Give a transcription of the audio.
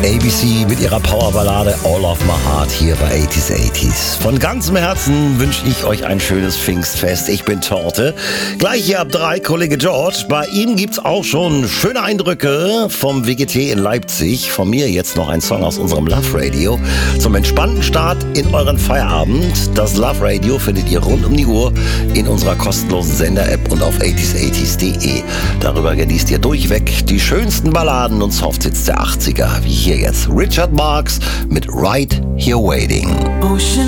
ABC mit ihrer Powerballade All of My Heart hier bei 80s. Von ganzem Herzen wünsche ich euch ein schönes Pfingstfest. Ich bin Torte. Gleich hier ab 3 Kollege George. Bei ihm gibt's auch schon schöne Eindrücke vom WGT in Leipzig. Von mir jetzt noch ein Song aus unserem Love Radio zum entspannten Start in euren Feierabend. Das Love Radio findet ihr rund um die Uhr in unserer kostenlosen Sender-App und auf 80s.de. Darüber genießt ihr durchweg die schönsten Balladen und Softhits der 80er, wie hier jetzt Richard Marx mit Right Here Waiting.